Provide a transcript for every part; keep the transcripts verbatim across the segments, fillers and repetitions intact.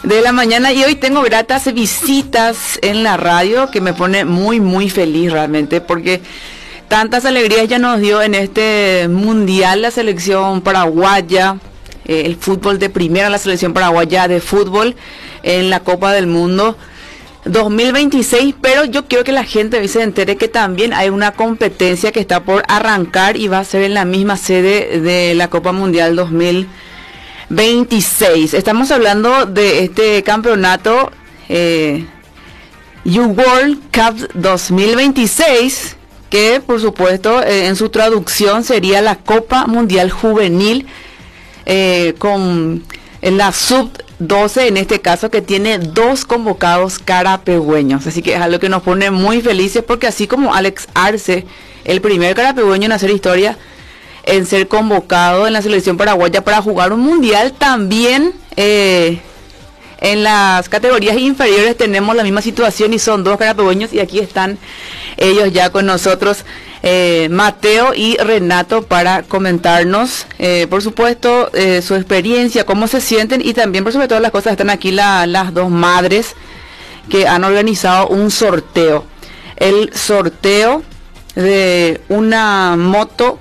de la mañana y hoy tengo gratas visitas en la radio que me pone muy muy feliz realmente porque tantas alegrías ya nos dio en este mundial la selección paraguaya, eh, el fútbol de primera, la selección paraguaya de fútbol en la Copa del Mundo dos mil veintiséis, pero yo quiero que la gente se entere que también hay una competencia que está por arrancar y va a ser en la misma sede de la Copa Mundial dos mil veintiséis. Estamos hablando de este campeonato eh, U-World Cup dos mil veintiséis, que por supuesto eh, en su traducción sería la Copa Mundial Juvenil, eh, con en la sub doce en este caso, que tiene dos convocados carapegüeños, así que es algo que nos pone muy felices porque así como Alex Arce, el primer carapegüeño en hacer historia en ser convocado en la selección paraguaya para jugar un mundial, también eh, en las categorías inferiores tenemos la misma situación y son dos carapegüeños y aquí están ellos ya con nosotros, eh, Mateo y Renato, para comentarnos eh, por supuesto eh, su experiencia, cómo se sienten y también por sobre todas las cosas están aquí la, las dos madres que han organizado un sorteo, el sorteo de una moto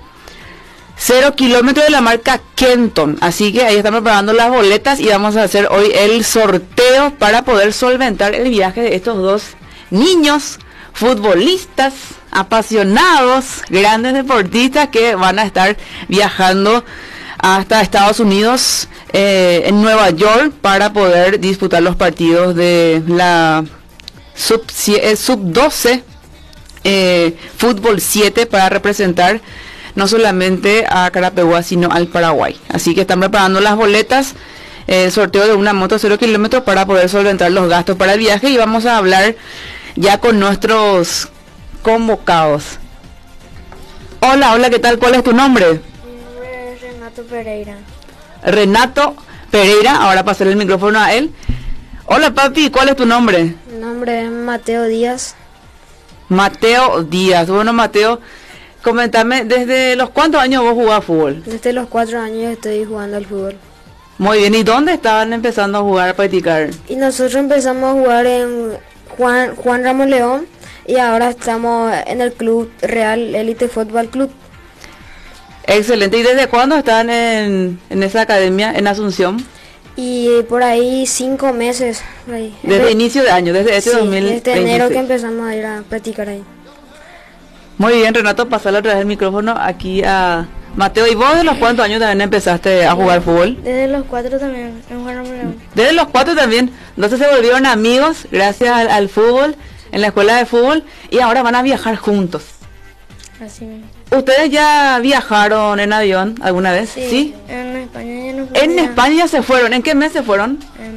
cero kilómetros de la marca Kenton, así que ahí están preparando las boletas y vamos a hacer hoy el sorteo para poder solventar el viaje de estos dos niños futbolistas apasionados, grandes deportistas que van a estar viajando hasta Estados Unidos, eh, en Nueva York, para poder disputar los partidos de la sub, eh, sub doce, eh, fútbol siete, para representar no solamente a Carapeguá sino al Paraguay. Así que están preparando las boletas, el eh, sorteo de una moto cero kilómetros para poder solventar los gastos para el viaje, y vamos a hablar ya con nuestros convocados. Hola, hola, ¿qué tal? ¿Cuál es tu nombre? Mi nombre es Renato Pereira. Renato Pereira, ahora pasaré el micrófono a él. Hola papi, ¿cuál es tu nombre? Mi nombre es Mateo Díaz. Mateo Díaz. Bueno, Mateo, coméntame, ¿desde los cuántos años vos jugás fútbol? Desde los cuatro años estoy jugando al fútbol. Muy bien, ¿y dónde estaban empezando a jugar, a practicar? Y nosotros empezamos a jugar en Juan, Juan Ramos León y ahora estamos en el Club Real Elite Fútbol Club. Excelente, ¿y desde cuándo están en, en esa academia en Asunción? Y por ahí cinco meses. Ahí. Desde Empe inicio de año, desde este sí, dos mil veintiséis. Desde enero que empezamos a ir a practicar ahí. Muy bien, Renato, pasarle otra vez el micrófono aquí a Mateo. ¿Y vos de los cuántos años también empezaste a jugar fútbol? Desde los cuatro también, en Juan Ramos León. Desde los cuatro también. Entonces se volvieron amigos gracias al, al fútbol, en la escuela de fútbol, y ahora van a viajar juntos. Así mismo. ¿Ustedes ya viajaron en avión alguna vez? Sí, ¿Sí? En España ya no En España ya se fueron. ¿En qué mes se fueron?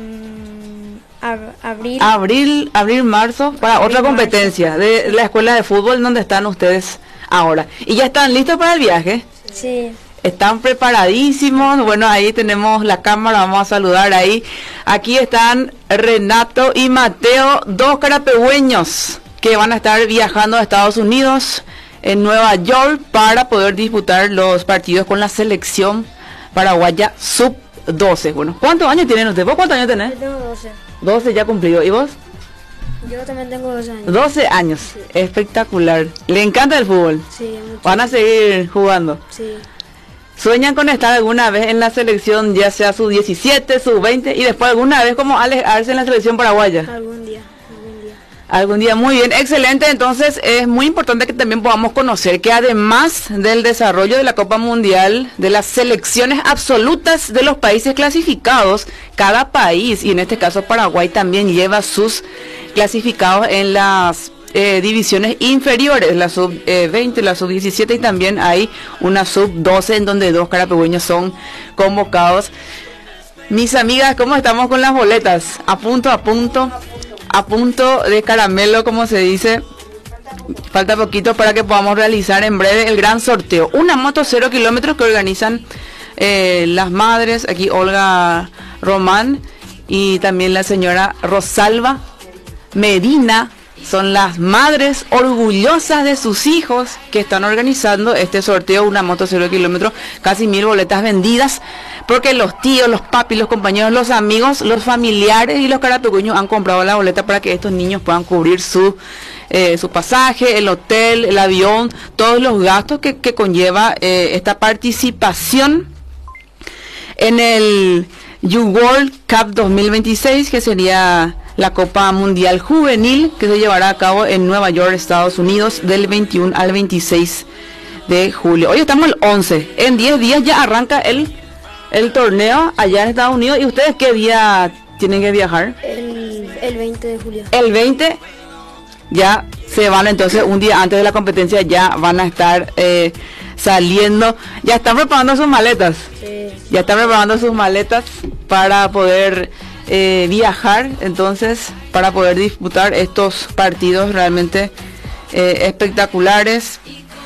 En ab abril. Abril, abril, marzo, para Abril, otra competencia marzo. de la escuela de fútbol donde están ustedes ahora. ¿Y ya están listos para el viaje? Sí. Están preparadísimos. Bueno, ahí tenemos la cámara, vamos a saludar ahí. Aquí están Renato y Mateo, dos carapegüeños que van a estar viajando a Estados Unidos, en Nueva York, para poder disputar los partidos con la selección paraguaya sub doce. Bueno, ¿cuántos años tienen ustedes? ¿Vos cuántos años tenés? Yo tengo doce. doce ya cumplido. ¿Y vos? Yo también tengo doce años. doce años. Sí. Espectacular. ¿Le encanta el fútbol? Sí, mucho. ¿Van a seguir jugando? Sí. ¿Sueñan con estar alguna vez en la selección, ya sea sub diecisiete, sub veinte y después alguna vez como Alex Arce en la selección paraguaya? Algún día, algún día. Algún día, muy bien, excelente. Entonces es muy importante que también podamos conocer que además del desarrollo de la Copa Mundial, de las selecciones absolutas de los países clasificados, cada país, y en este caso Paraguay, también lleva sus clasificados en las Eh, divisiones inferiores, la sub eh, veinte, la sub diecisiete, y también hay una sub doce en donde dos carapegüeños son convocados. Mis amigas, ¿cómo estamos con las boletas? A punto, a punto, a punto de caramelo, como se dice. Falta poquito para que podamos realizar en breve el gran sorteo. Una moto cero kilómetros que organizan eh, las madres, aquí Olga Román y también la señora Rosalba Medina. Son las madres orgullosas de sus hijos que están organizando este sorteo, una moto cero kilómetros, casi mil boletas vendidas porque los tíos, los papis, los compañeros, los amigos, los familiares y los carapecuños han comprado la boleta para que estos niños puedan cubrir su eh, su pasaje, el hotel, el avión, todos los gastos que, que conlleva eh, esta participación en el U World Cup dos mil veintiséis, que sería la Copa Mundial Juvenil, que se llevará a cabo en Nueva York, Estados Unidos, del veintiuno al veintiséis de julio. Hoy estamos el once, en diez días ya arranca el, el torneo allá en Estados Unidos. ¿Y ustedes qué día tienen que viajar? El, el veinte de julio. El veinte ya se van, entonces un día antes de la competencia ya van a estar eh, saliendo, ya están preparando sus maletas. Sí. Ya están preparando sus maletas para poder eh, viajar, entonces, para poder disputar estos partidos realmente eh, espectaculares.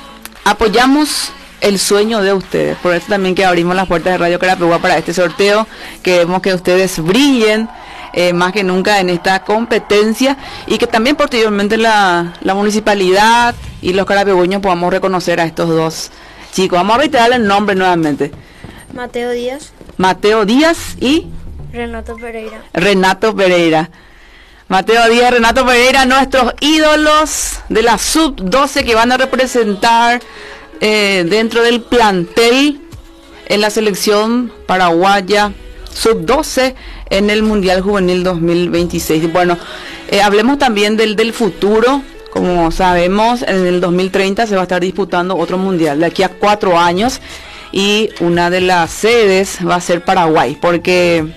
Apoyamos el sueño de ustedes, por eso también que abrimos las puertas de Radio Carapegua para este sorteo. Queremos que ustedes brillen eh, más que nunca en esta competencia, y que también posteriormente la, la municipalidad y los carapegüeños podamos reconocer a estos dos chicos. Vamos a reiterar el nombre nuevamente: Mateo Díaz, Mateo Díaz y Renato Pereira. Renato Pereira. Mateo Díaz, Renato Pereira, nuestros ídolos de la sub doce que van a representar eh, dentro del plantel en la selección paraguaya sub doce en el Mundial Juvenil dos mil veintiséis. Bueno, eh, hablemos también del, del futuro. Como sabemos, en el dos mil treinta se va a estar disputando otro mundial, de aquí a cuatro años, y una de las sedes va a ser Paraguay, porque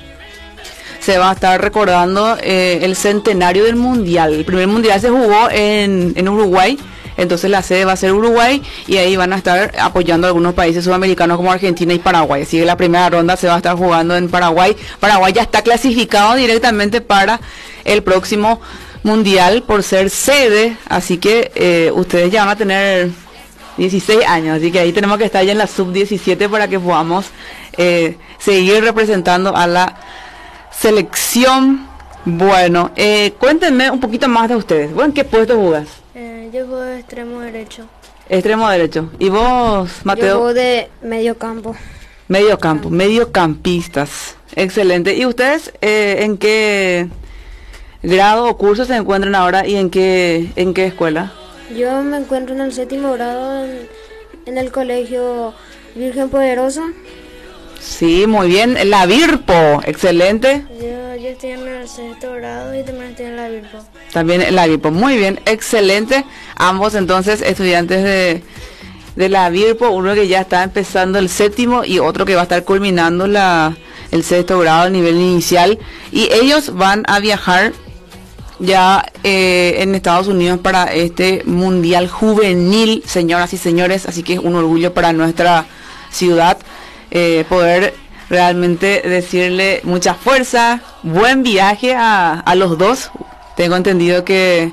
se va a estar recordando eh, el centenario del mundial. El primer mundial se jugó en, en Uruguay, entonces la sede va a ser Uruguay, y ahí van a estar apoyando a algunos países sudamericanos como Argentina y Paraguay. Así que la primera ronda se va a estar jugando en Paraguay. Paraguay ya está clasificado directamente para el próximo mundial por ser sede, así que eh, ustedes ya van a tener dieciséis años, así que ahí tenemos que estar ya en la sub diecisiete para que podamos eh, seguir representando a la selección. Bueno, eh, cuéntenme un poquito más de ustedes. Bueno, ¿en qué puesto jugas? Eh, yo juego de extremo derecho. Extremo derecho. ¿Y vos, Mateo? Yo juego de medio campo. Medio campo, mediocampistas. Excelente. ¿Y ustedes eh, en qué grado o curso se encuentran ahora, y en qué en qué escuela? Yo me encuentro en el séptimo grado en, en el colegio Virgen Poderosa. Sí, muy bien. La Virpo, excelente. Yo, yo estoy en el sexto grado y también estoy en la Virpo. También en la Virpo, muy bien, excelente. Ambos entonces estudiantes de, de la Virpo, uno que ya está empezando el séptimo y otro que va a estar culminando la, el sexto grado a nivel inicial. Y ellos van a viajar ya eh, en Estados Unidos para este Mundial Juvenil, señoras y señores, así que es un orgullo para nuestra ciudad eh, poder realmente decirle mucha fuerza, buen viaje a, a los dos. Tengo entendido que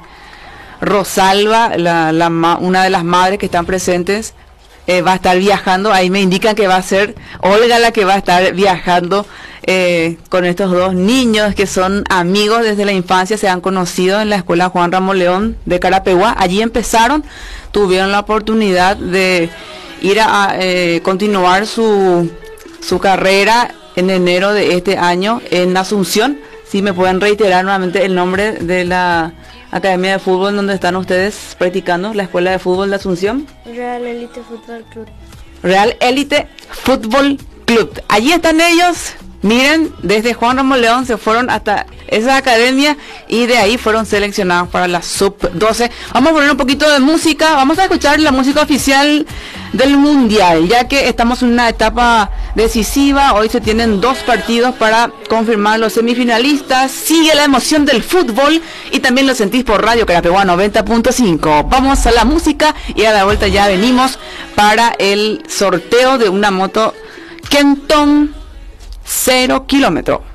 Rosalba, la, la ma, una de las madres que están presentes, eh, va a estar viajando. Ahí me indican que va a ser Olga la que va a estar viajando eh, con estos dos niños que son amigos desde la infancia, se han conocido en la escuela Juan Ramón León de Carapeguá. Allí empezaron, tuvieron la oportunidad de ir a, a eh, continuar su, su carrera en enero de este año en Asunción. Si me pueden reiterar nuevamente el nombre de la Academia de Fútbol donde están ustedes practicando, la Escuela de Fútbol de Asunción. Real Elite Fútbol Club. Real Elite Fútbol Club. Allí están ellos. Miren, desde Juan Ramón León se fueron hasta esa academia y de ahí fueron seleccionados para la sub doce. Vamos a poner un poquito de música, vamos a escuchar la música oficial del mundial, ya que estamos en una etapa decisiva. Hoy se tienen dos partidos para confirmar los semifinalistas. Sigue la emoción del fútbol y también lo sentís por Radio Carapeguá noventa punto cinco. Vamos a la música y a la vuelta ya venimos para el sorteo de una moto Kenton cero kilómetro.